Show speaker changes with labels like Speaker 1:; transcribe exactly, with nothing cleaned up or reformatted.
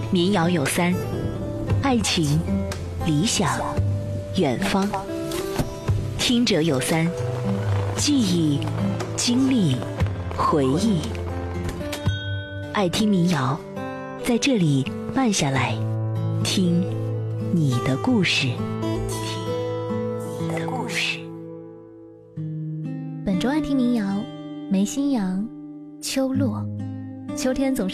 Speaker 1: 民谣有三：爱情、理想、远方。听者有三：记忆、经历、回忆。爱听民谣，在这里慢下来，听你的故事。听你的故事。
Speaker 2: 本周爱听民谣，梅心阳，秋落。秋天总是